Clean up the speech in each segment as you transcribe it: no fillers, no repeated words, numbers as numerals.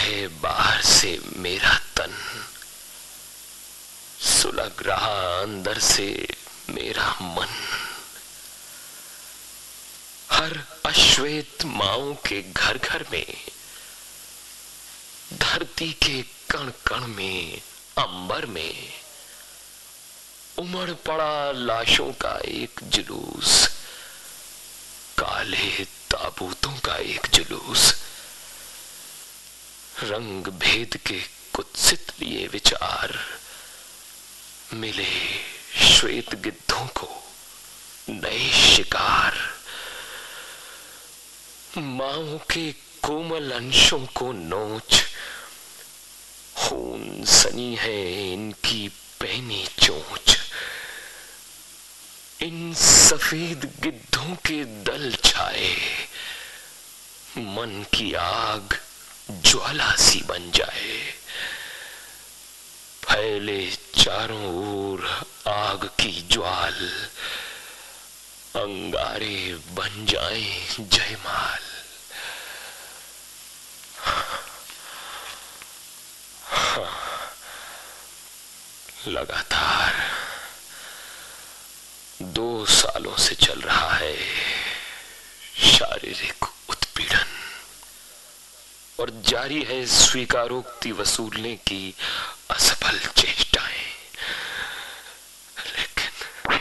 है बाहर से मेरा तन, सुलग रहा अंदर से मेरा मन। हर अश्वेत माओं के घर घर में, धरती के कण कण में, अंबर में उमड़ पड़ा लाशों का एक जुलूस, काले ताबूतों का एक जुलूस। रंग भेद के कुत्सित लिए विचार मिले श्वेत गिद्धों को नए शिकार। माओं के कोमल अंशों को नोच, खून सनी है इनकी पैनी चोंच। इन सफेद गिद्धों के दल छाए, मन की आग ज्वाला सी बन जाए। फैले चारों ओर आग की ज्वाल, अंगारे बन जाएं जयमाल। लगातार 2 सालों से चल रहा है शारीरिक उत्पीड़न, और जारी है स्वीकारोक्ति वसूलने की असफल चेष्टाएं। लेकिन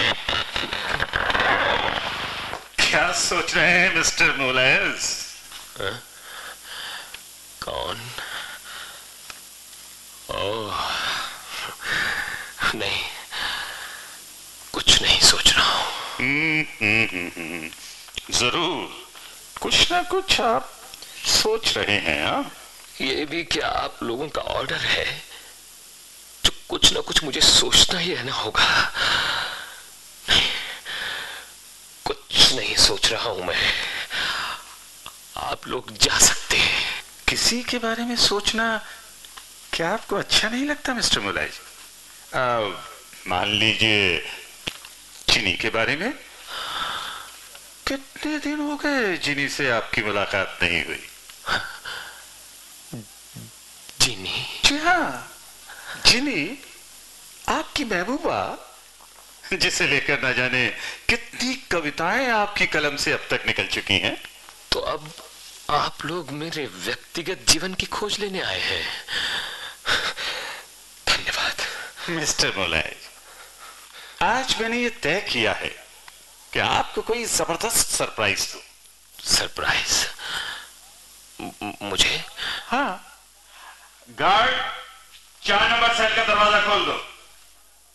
क्या सोच रहे हैं मिस्टर मोलेस? कौन? ओह नहीं, कुछ नहीं सोच रहा हूं। जरूर कुछ ना कुछ आप सोच रहे हैं। हाँ, ये भी क्या आप लोगों का ऑर्डर है जो कुछ ना कुछ मुझे सोचना ही रहना होगा? नहीं, कुछ नहीं सोच रहा हूं मैं। आप लोग जा सकते हैं। किसी के बारे में सोचना क्या आपको अच्छा नहीं लगता मिस्टर मोलेस? मान लीजिए जिनी के बारे में। कितने दिन हो गए जिनी से आपकी मुलाकात नहीं हुई? जिनी? जी हाँ, जिनी, आपकी महबूबा, जिसे लेकर ना जाने कितनी कविताएं आपकी कलम से अब तक निकल चुकी हैं। तो अब आप लोग मेरे व्यक्तिगत जीवन की खोज लेने आए हैं। धन्यवाद मिस्टर मोलेस, आज मैंने ये तय किया है कि आपको कोई जबरदस्त सरप्राइज दूं। सरप्राइज? मुझे? हाँ। गार्ड, 4 नंबर सेल का दरवाजा खोल दो।